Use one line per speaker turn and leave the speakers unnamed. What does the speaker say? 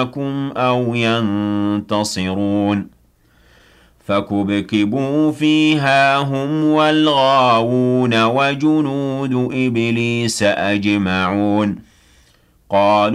يَخْذُلُونَكُمْ أَوْ يَنتَصِرُونَ فَكُبْكِبُوا فِيهَا هُمْ وَالْغَاوُونَ وَجُنُودُ إِبْلِيسَ أَجْمَعُونَ قَالُوا